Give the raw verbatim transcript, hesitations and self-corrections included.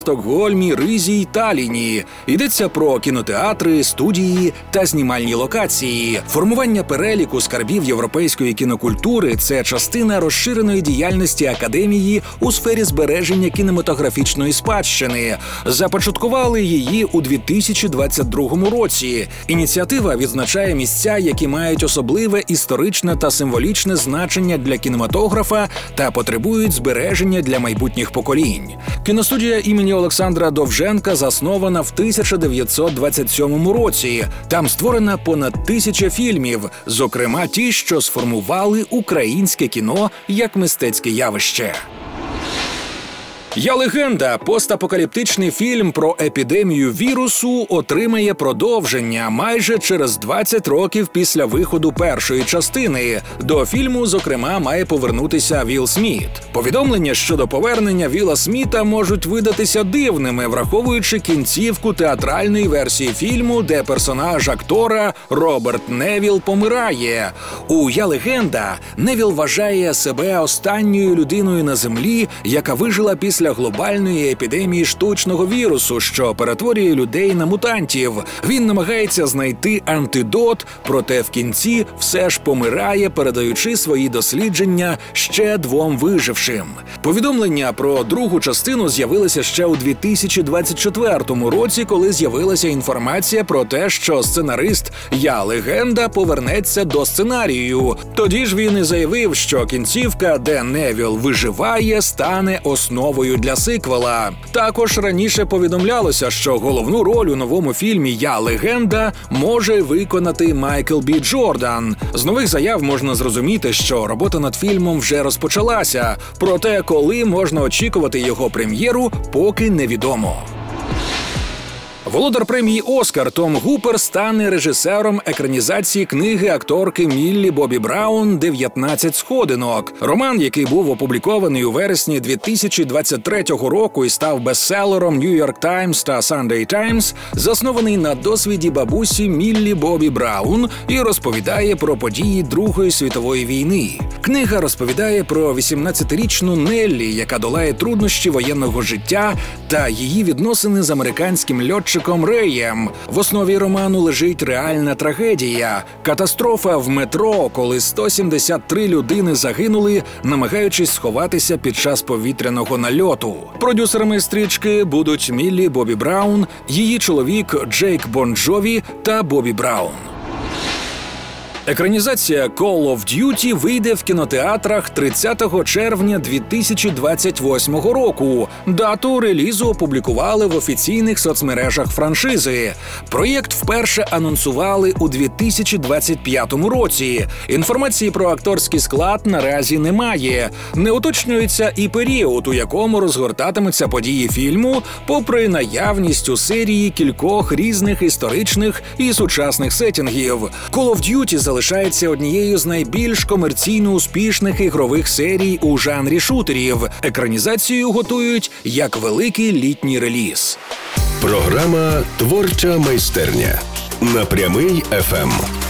Стокгольмі, Ризі й Талліні. Йдеться про кінотеатри, студії та знімальні локації. Формування переліку скарбів європейської кінокультури – це частина розширеної діяльності Академії у сфері збереження кінематографічної спадщини. Започаткували її у дві тисячі двадцять другому році. Ініціатива відзначає місця, які мають особливе історичне та символічне значення для кінематографа та потребують збереження для майбутніх поколінь. Кіностудія імені Олександра Довженка заснована в тисяча дев'ятсот двадцять сьомому році. Там створено понад тисяча фільмів, зокрема ті, що сформували українське кіно як мистецьке явище. «Я легенда» – постапокаліптичний фільм про епідемію вірусу отримає продовження майже через двадцять років після виходу першої частини. До фільму, зокрема, має повернутися Вілл Сміт. Повідомлення щодо повернення Вілла Сміта можуть видатися дивними, враховуючи кінцівку театральної версії фільму, де персонаж актора Роберт Невілл помирає. У «Я легенда» Невілл вважає себе останньою людиною на землі, яка вижила після Після глобальної епідемії штучного вірусу, що перетворює людей на мутантів. Він намагається знайти антидот, проте в кінці все ж помирає, передаючи свої дослідження ще двом вижившим. Повідомлення про другу частину з'явилися ще у дві тисячі двадцять четвертому році, коли з'явилася інформація про те, що сценарист «Я легенда» повернеться до сценарію. Тоді ж він і заявив, що кінцівка, де Невілл виживає, стане основою для сиквела. Також раніше повідомлялося, що головну роль у новому фільмі «Я легенда» може виконати Майкл Бі Джордан. З нових заяв можна зрозуміти, що робота над фільмом вже розпочалася. Проте, коли можна очікувати його прем'єру, поки невідомо. Володар премії «Оскар» Том Гупер стане режисером екранізації книги акторки Міллі Бобі Браун «дев'ятнадцять сходинок». Роман, який був опублікований у вересні дві тисячі двадцять третього року і став бестселером New York Times та Sunday Times, заснований на досвіді бабусі Міллі Бобі Браун і розповідає про події Другої світової війни. Книга розповідає про вісімнадцятирічну Неллі, яка долає труднощі воєнного життя та її відносини з американським льотчиком Реєм. В основі роману лежить реальна трагедія – катастрофа в метро, коли сто сімдесят три людини загинули, намагаючись сховатися під час повітряного нальоту. Продюсерами стрічки будуть Міллі Бобі Браун, її чоловік Джейк Бон Джові та Бобі Браун. Екранізація Call of Duty вийде в кінотеатрах тридцятого червня дві тисячі двадцять восьмого року. Дату релізу опублікували в офіційних соцмережах франшизи. Проєкт вперше анонсували у дві тисячі двадцять п'ятому році. Інформації про акторський склад наразі немає. Не уточнюється і період, у якому розгортатимуться події фільму, попри наявність у серії кількох різних історичних і сучасних сеттінгів. Call of Duty залишається однією з найбільш комерційно успішних ігрових серій у жанрі шутерів. Екранізацію готують як великий літній реліз. Програма «Творча майстерня» на Прямий еф ем.